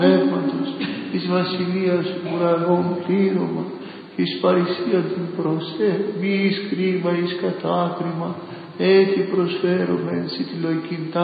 πνεύματος, εις βασιλείας ουρανών πλήρωμα, εις παρησία την προσέ, μη εις κρίμα εις κατάκριμα, έτσι προσφέρομαι εν τη λογικήν